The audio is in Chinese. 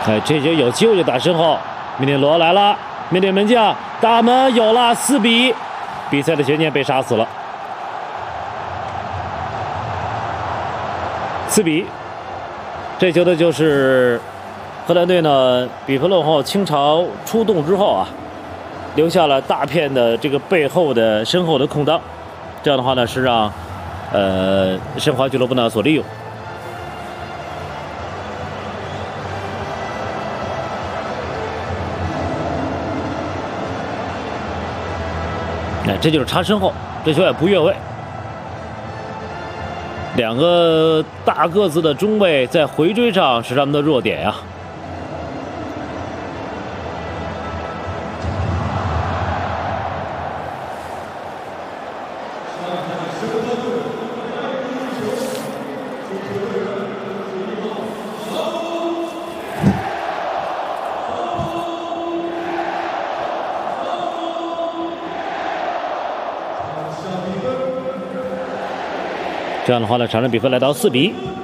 哎，这就有机会就打身后，米内罗来了，面对门将，大门有了，4比，比赛的悬念被杀死了。4比，这球的就是荷兰队呢，比分落后，清朝出动之后啊，留下了大片的这个身后的空当，这样的话呢是让申花俱乐部呢所利用。哎，这就是插身后，这球也不越位。2个大个子的中卫在回追上是他们的弱点呀。这样的话呢，场上比分来到4比。